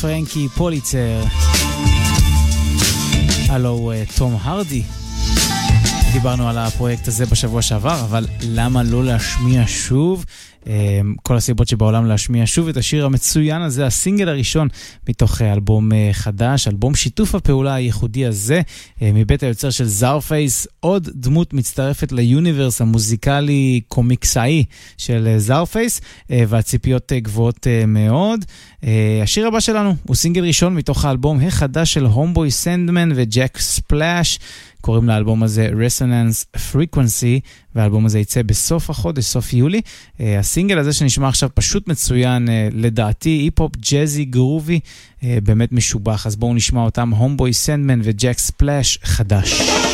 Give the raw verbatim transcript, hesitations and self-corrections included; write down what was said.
פרנקי פוליצר. הלו תום הרדי. דיברנו על הפרויקט הזה בשבוע שעבר, אבל למה לא להשמיע שוב? כל הסיבות שבעולם להשמיע שוב את השיר המצוין הזה, הסינגל הראשון מתוך אלבום חדש, אלבום שיתוף הפעולה הייחודי הזה, מבית היוצר של זארפייס, עוד דמות מצטרפת ליוניברס המוזיקלי קומיקסאי של זארפייס, והציפיות גבוהות מאוד. השיר הבא שלנו הוא סינגל ראשון מתוך האלבום החדש של הומבוי סנדמן וג'ק ספלאש, קוראים לאלבום הזה Resonance Frequency, והאלבום הזה יצא בסוף החודש, סוף יולי. הסינגל הזה שנשמע עכשיו פשוט מצוין, לדעתי, היפ-הופ, ג'זי, גרובי, באמת משובח. אז בואו נשמע אותם, הומבוי סנדמן וג'ק ספלאש חדש.